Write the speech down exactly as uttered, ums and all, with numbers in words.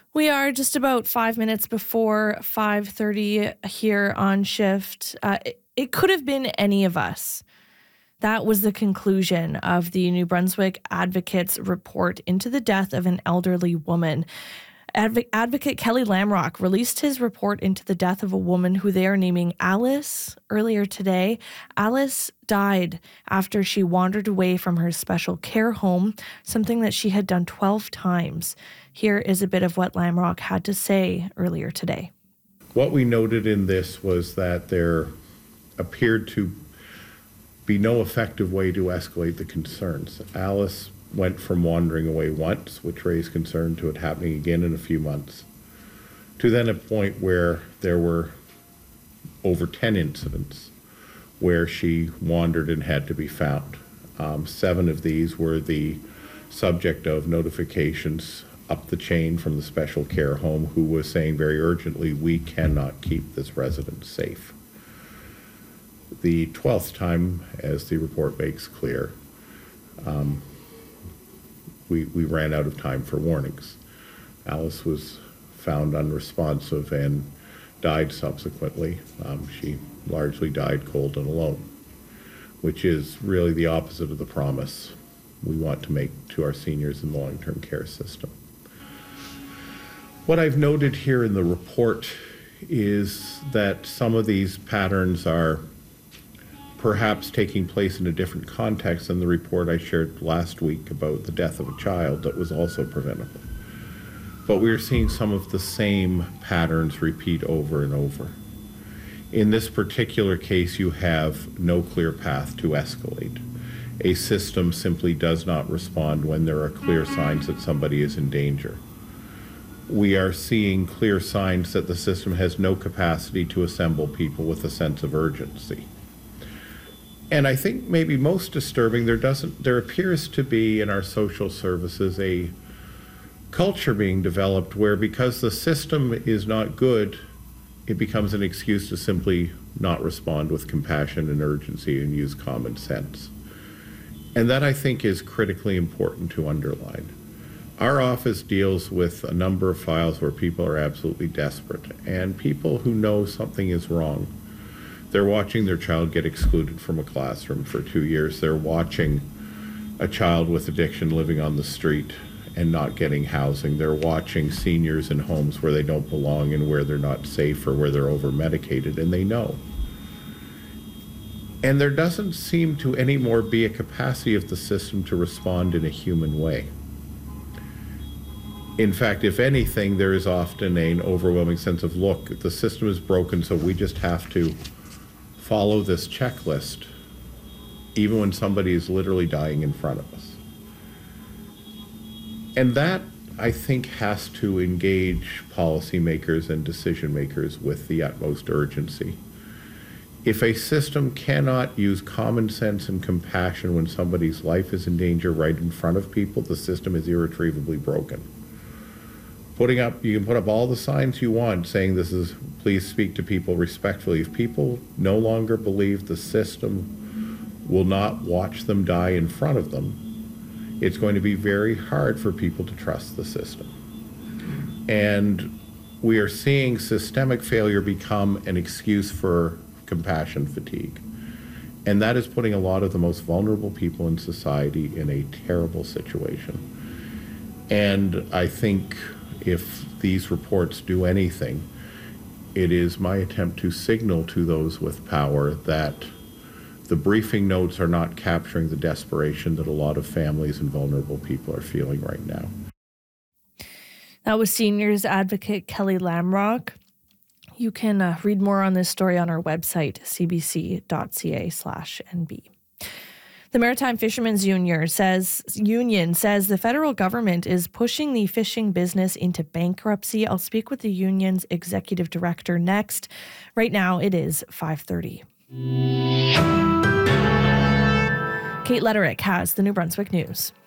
We are just about five minutes before five thirty here on shift. Uh, it, it could have been any of us. That was the conclusion of the New Brunswick Advocate's report into the death of an elderly woman. Adv- Advocate Kelly Lamrock released his report into the death of a woman who they are naming Alice earlier today. Alice died after she wandered away from her special care home, something that she had done twelve times. Here is a bit of what Lamrock had to say earlier today. What we noted in this was that there appeared to be no effective way to escalate the concerns. Alice went from wandering away once, which raised concern, to it happening again in a few months, to then a point where there were over ten incidents where she wandered and had to be found. Um, seven of these were the subject of notifications up the chain from the special care home, who was saying very urgently, we cannot keep this resident safe. The twelfth time, as the report makes clear, um, we, we ran out of time for warnings. Alice was found unresponsive and died subsequently. Um, she largely died cold and alone, which is really the opposite of the promise we want to make to our seniors in the long-term care system. What I've noted here in the report is that some of these patterns are perhaps taking place in a different context than the report I shared last week about the death of a child that was also preventable. But we're seeing some of the same patterns repeat over and over. In this particular case, you have no clear path to escalate. A system simply does not respond when there are clear signs that somebody is in danger. We are seeing clear signs that the system has no capacity to assemble people with a sense of urgency. And I think maybe most disturbing, there doesn't, there appears to be in our social services a culture being developed where, because the system is not good, it becomes an excuse to simply not respond with compassion and urgency and use common sense. And that, I think, is critically important to underline. Our office deals with a number of files where people are absolutely desperate, and people who know something is wrong. They're watching their child get excluded from a classroom for two years. They're watching a child with addiction living on the street and not getting housing. They're watching seniors in homes where they don't belong and where they're not safe or where they're over-medicated, and they know. And there doesn't seem to anymore be a capacity of the system to respond in a human way. In fact, if anything, there is often an overwhelming sense of, look, the system is broken, so we just have to follow this checklist, even when somebody is literally dying in front of us. And that, I think, has to engage policymakers and decision makers with the utmost urgency. If a system cannot use common sense and compassion when somebody's life is in danger right in front of people, the system is irretrievably broken. Putting up, you can put up all the signs you want saying this is, please speak to people respectfully. If people no longer believe the system will not watch them die in front of them, it's going to be very hard for people to trust the system. And we are seeing systemic failure become an excuse for compassion fatigue. And that is putting a lot of the most vulnerable people in society in a terrible situation. And I think if these reports do anything, it is my attempt to signal to those with power that the briefing notes are not capturing the desperation that a lot of families and vulnerable people are feeling right now. That was Seniors Advocate Kelly Lamrock. You can uh, read more on this story on our website, c b c dot c a slash n b. The Maritime Fishermen's Union says union says the federal government is pushing the fishing business into bankruptcy. I'll speak with the union's executive director next. Right now it is five thirty. Kate Letterick has the New Brunswick News.